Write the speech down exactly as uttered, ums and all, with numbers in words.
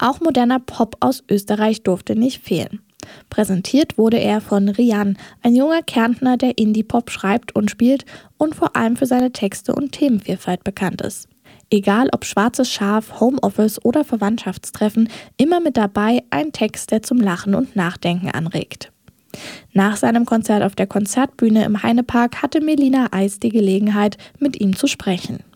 Auch moderner Pop aus Österreich durfte nicht fehlen. Präsentiert wurde er von Rian, ein junger Kärntner, der Indie-Pop schreibt und spielt und vor allem für seine Texte und Themenvielfalt bekannt ist. Egal ob schwarzes Schaf, Homeoffice oder Verwandtschaftstreffen, immer mit dabei ein Text, der zum Lachen und Nachdenken anregt. Nach seinem Konzert auf der Konzertbühne im Heinepark hatte Melina Eis die Gelegenheit, mit ihm zu sprechen.